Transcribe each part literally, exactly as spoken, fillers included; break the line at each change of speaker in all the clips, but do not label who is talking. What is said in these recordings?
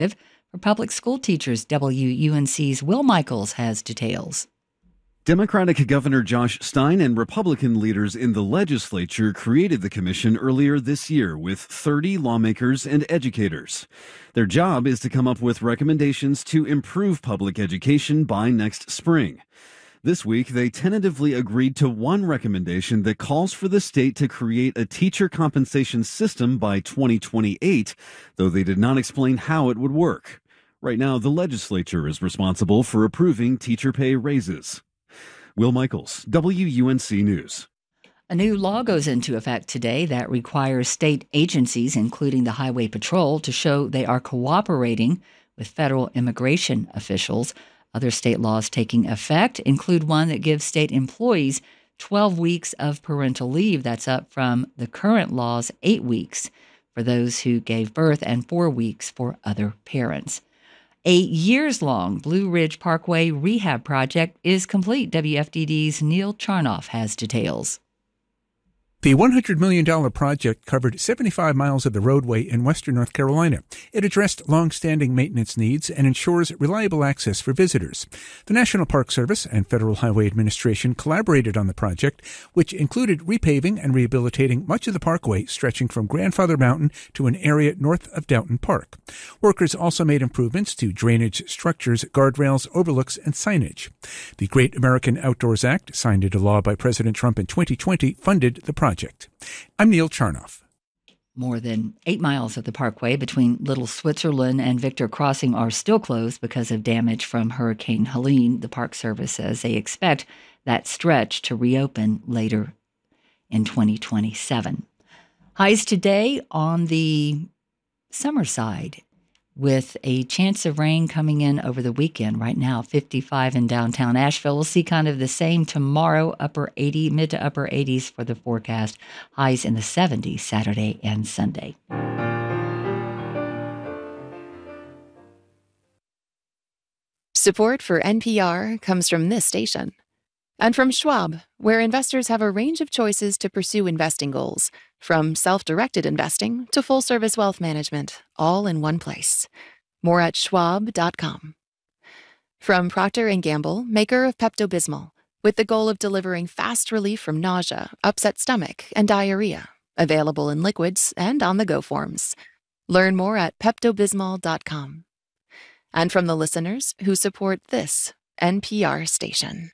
for public school teachers. W U N C's Will Michaels has details.
Democratic Governor Josh Stein and Republican leaders in the legislature created the commission earlier this year with thirty lawmakers and educators. Their job is to come up with recommendations to improve public education by next spring. This week, they tentatively agreed to one recommendation that calls for the state to create a teacher compensation system by twenty twenty-eight, though they did not explain how it would work. Right now, the legislature is responsible for approving teacher pay raises. Will Michaels, W U N C News.
A new law goes into effect today that requires state agencies, including the Highway Patrol, to show they are cooperating with federal immigration officials. Other state laws taking effect include one that gives state employees twelve weeks of parental leave. That's up from the current law's eight weeks for those who gave birth and four weeks for other parents. A years-long Blue Ridge Parkway rehab project is complete. W F D D's Neil Charnoff has details.
The one hundred million dollars project covered seventy-five miles of the roadway in western North Carolina. It addressed long-standing maintenance needs and ensures reliable access for visitors. The National Park Service and Federal Highway Administration collaborated on the project, which included repaving and rehabilitating much of the parkway stretching from Grandfather Mountain to an area north of Downton Park. Workers also made improvements to drainage structures, guardrails, overlooks, and signage. The Great American Outdoors Act, signed into law by President Trump in twenty twenty, funded the project. I'm Neil Charnoff.
More than eight miles of the parkway between Little Switzerland and Victor Crossing are still closed because of damage from Hurricane Helene. The Park Service says they expect that stretch to reopen later in twenty twenty-seven. Highs today on the summer side, with a chance of rain coming in over the weekend. Right now, fifty-five in downtown Asheville. We'll see kind of the same tomorrow, upper eighty, mid to upper eighties for the forecast. Highs in the seventies Saturday and Sunday.
Support for N P R comes from this station and from Schwab, where investors have a range of choices to pursue investing goals, from self-directed investing to full-service wealth management, all in one place. More at schwab dot com. From Procter and Gamble, maker of Pepto-Bismol, with the goal of delivering fast relief from nausea, upset stomach, and diarrhea, available in liquids and on-the-go forms. Learn more at pepto bismol dot com. And from the listeners who support this N P R station.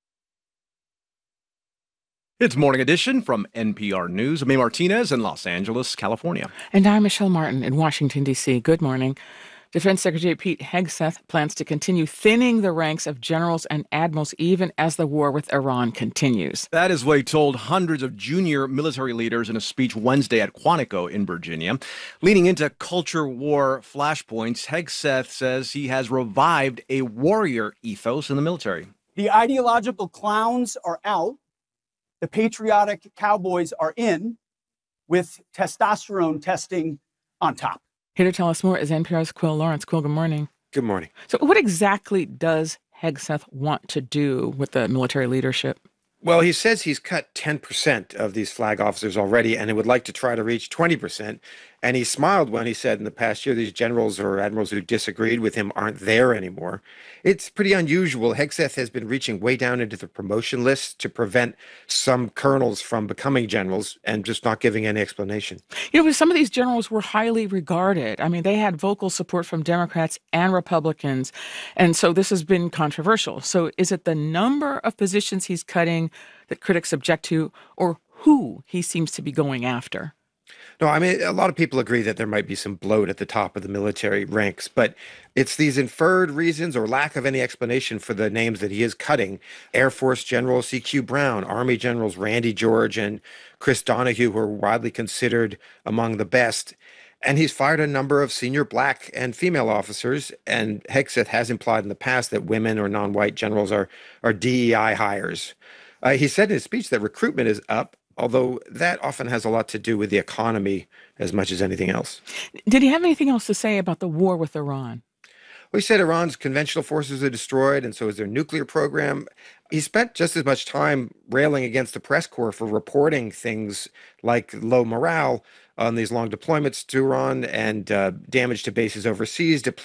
It's Morning Edition from N P R News. I'm May Martinez in Los Angeles, California.
And I'm Michelle Martin in Washington, D C. Good morning. Defense Secretary Pete Hegseth plans to continue thinning the ranks of generals and admirals even as the war with Iran continues.
That is what he told hundreds of junior military leaders in a speech Wednesday at Quantico in Virginia. Leading into culture war flashpoints, Hegseth says he has revived a warrior ethos in the military.
The ideological clowns are out. The patriotic cowboys are in, with testosterone testing on top.
Here to tell us more is N P R's Quill Lawrence. Quill, good morning.
Good morning.
So what exactly does Hegseth want to do with the military leadership?
Well, he says he's cut ten percent of these flag officers already, and he would like to try to reach twenty percent. And he smiled when he said in the past year these generals or admirals who disagreed with him aren't there anymore. It's pretty unusual. Hegseth has been reaching way down into the promotion list to prevent some colonels from becoming generals and just not giving any explanation.
You know, some of these generals were highly regarded. I mean, they had vocal support from Democrats and Republicans. And so this has been controversial. So is it the number of positions he's cutting that critics object to, or who he seems to be going after?
No, I mean, a lot of people agree that there might be some bloat at the top of the military ranks, but it's these inferred reasons or lack of any explanation for the names that he is cutting. Air Force General C Q Brown, Army Generals Randy George and Chris Donahue, who are widely considered among the best. And he's fired a number of senior black and female officers, and Hegseth has implied in the past that women or non-white generals are, are D E I hires. Uh, he said in his speech that recruitment is up, although that often has a lot to do with the economy as much as anything else.
Did he have anything else to say about the war with Iran?
Well, he said Iran's conventional forces are destroyed, and so is their nuclear program. He spent just as much time railing against the press corps for reporting things like low morale, on these long deployments to Iran and uh, damage to bases overseas,